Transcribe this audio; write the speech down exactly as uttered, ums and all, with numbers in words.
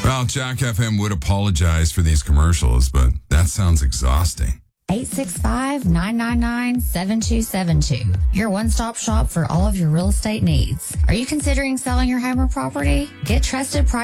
Well, Jack F M would apologize for these commercials, but that sounds exhausting. eight six five, nine nine nine, seven two seven two. Your one-stop shop for all of your real estate needs. Are you considering selling your home or property? Get trusted price